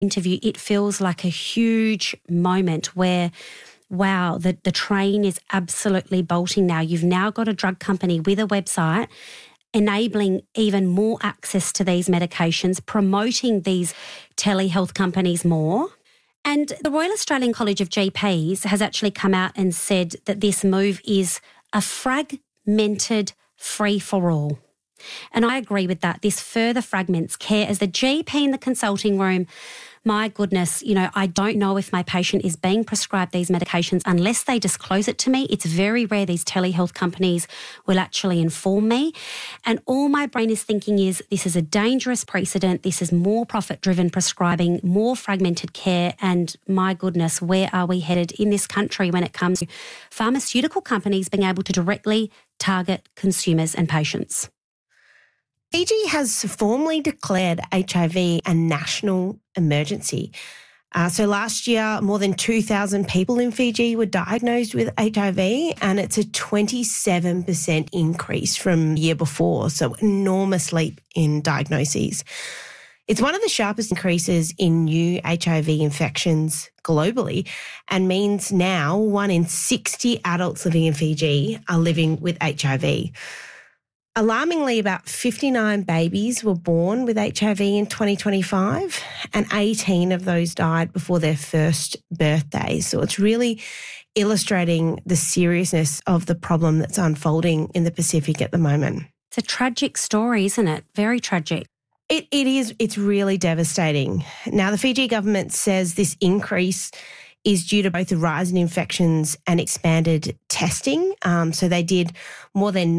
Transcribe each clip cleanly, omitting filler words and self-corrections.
interview, it feels like a huge moment where, wow, the train is absolutely bolting now. You've now got a drug company with a website enabling even more access to these medications, promoting these telehealth companies more. And the Royal Australian College of GPs has actually come out and said that this move is a fragmented free-for-all. And I agree with that. This further fragments care. As the GP in the consulting room, my goodness, I don't know if my patient is being prescribed these medications unless they disclose it to me. It's very rare these telehealth companies will actually inform me. And all my brain is thinking is this is a dangerous precedent. This is more profit-driven prescribing, more fragmented care. And my goodness, where are we headed in this country when it comes to pharmaceutical companies being able to directly target consumers and patients? Fiji has formally declared HIV a national emergency. So last year, more than 2,000 people in Fiji were diagnosed with HIV, and it's a 27% increase from the year before, so enormous leap in diagnoses. It's one of the sharpest increases in new HIV infections globally and means now 1 in 60 adults living in Fiji are living with HIV. Alarmingly, about 59 babies were born with HIV in 2025, and 18 of those died before their first birthday. So it's really illustrating the seriousness of the problem that's unfolding in the Pacific at the moment. It's a tragic story, isn't it? Very tragic. It is. It's really devastating. Now, the Fiji government says this increase is due to both the rise in infections and expanded testing. So they did more than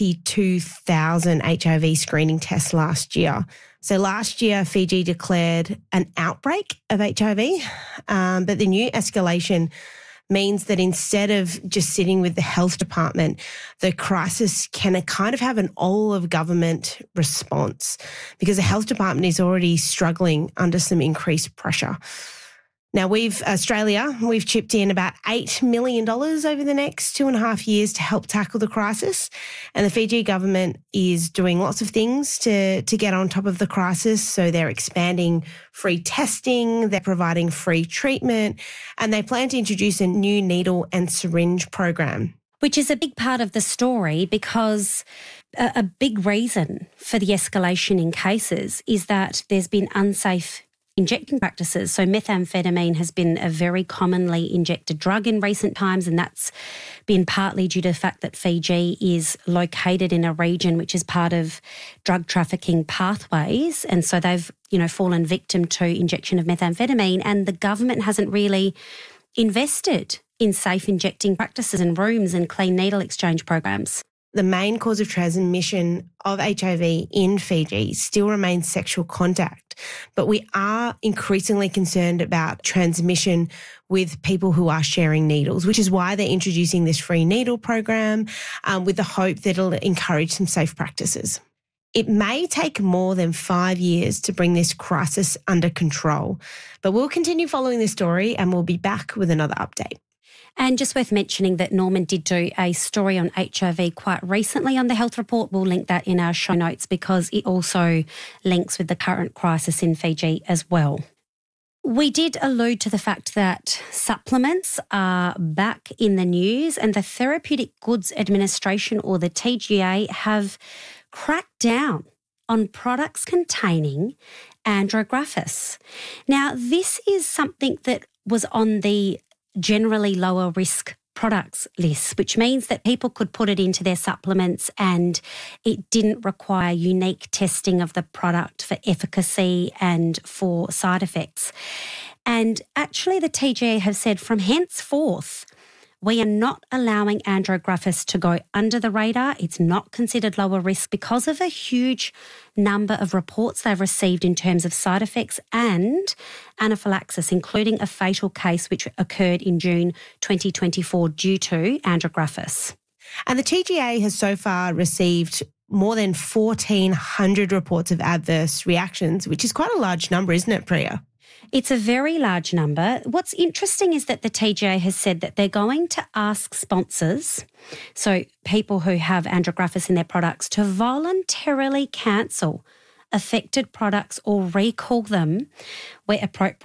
92,000 HIV screening tests last year. So last year, Fiji declared an outbreak of HIV, but the new escalation means that instead of just sitting with the health department, the crisis can kind of have an all-of-government response because the health department is already struggling under some increased pressure. Now, we've chipped in about $8 million over the next 2.5 years to help tackle the crisis. And the Fiji government is doing lots of things to get on top of the crisis. So they're expanding free testing, they're providing free treatment, and they plan to introduce a new needle and syringe program. Which is a big part of the story because a big reason for the escalation in cases is that there's been unsafe injecting practices. So methamphetamine has been a very commonly injected drug in recent times, and that's been partly due to the fact that Fiji is located in a region which is part of drug trafficking pathways. And so they've, fallen victim to injection of methamphetamine, and the government hasn't really invested in safe injecting practices and rooms and clean needle exchange programs. The main cause of transmission of HIV in Fiji still remains sexual contact, but we are increasingly concerned about transmission with people who are sharing needles, which is why they're introducing this free needle program with the hope that it'll encourage some safe practices. It may take more than 5 years to bring this crisis under control, but we'll continue following this story and we'll be back with another update. And just worth mentioning that Norman did do a story on HIV quite recently on the Health Report. We'll link that in our show notes because it also links with the current crisis in Fiji as well. We did allude to the fact that supplements are back in the news, and the Therapeutic Goods Administration, or the TGA, have cracked down on products containing andrographis. Now, this is something that was on the generally lower risk products list, which means that people could put it into their supplements and it didn't require unique testing of the product for efficacy and for side effects. And actually the TGA have said from henceforth, we are not allowing andrographis to go under the radar. It's not considered lower risk because of a huge number of reports they've received in terms of side effects and anaphylaxis, including a fatal case which occurred in June 2024 due to andrographis. And the TGA has so far received more than 1,400 reports of adverse reactions, which is quite a large number, isn't it, Priya? It's a very large number. What's interesting is that the TGA has said that they're going to ask sponsors, so people who have andrographis in their products, to voluntarily cancel affected products or recall them where appropriate